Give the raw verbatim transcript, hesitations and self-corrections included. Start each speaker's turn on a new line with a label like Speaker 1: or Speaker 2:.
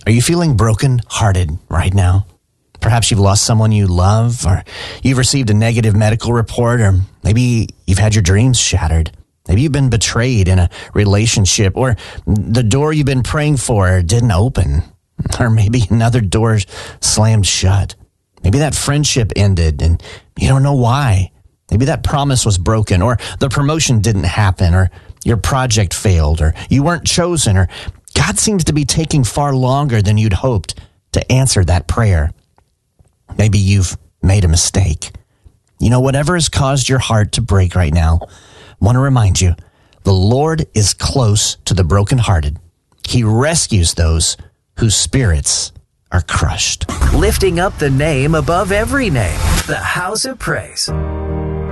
Speaker 1: Are you feeling broken-hearted right now? Perhaps you've lost someone you love, or you've received a negative medical report, or maybe you've had your dreams shattered. Maybe you've been betrayed in a relationship, or the door you've been praying for didn't open, or maybe another door slammed shut. Maybe that friendship ended and you don't know why. Maybe that promise was broken, or the promotion didn't happen, or your project failed, or you weren't chosen, or God seems to be taking far longer than you'd hoped to answer that prayer. Maybe you've made a mistake. You know, whatever has caused your heart to break right now, I want to remind you, the Lord is close to the brokenhearted. He rescues those whose spirits are crushed.
Speaker 2: Lifting up the name above every name, the House of Praise.